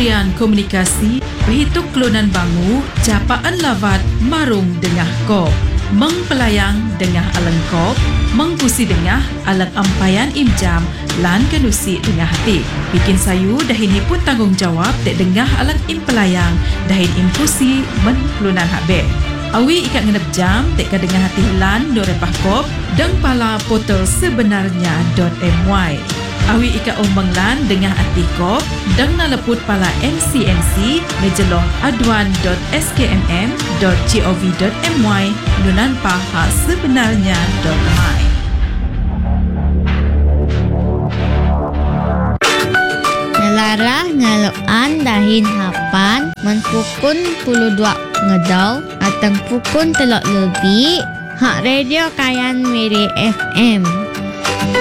Kementerian Komunikasi berhitung kelunan bangu japaan lavat marung dengah kop mengpelayang dengah alang kop mengpusi dengah alang ampayan imjam lan kenusi dengah hati bikin sayu dahin pun tanggungjawab dek dengah alang impelayang dahin impusi men kelunan habe awi ikat ngenep jam dek ka dengah hati lan do repah kop deng pala portal sebenarnya.my awi ika umbanglan dengah atikop deng naleput pala MCMC mejelong aduan.skmm.gov.my nunan paha sebenarnya.my. Nelara ngaloan dahin hapan menpukun 22 ngedau atang pukun telok lebih hak radio Kayan Miri FM.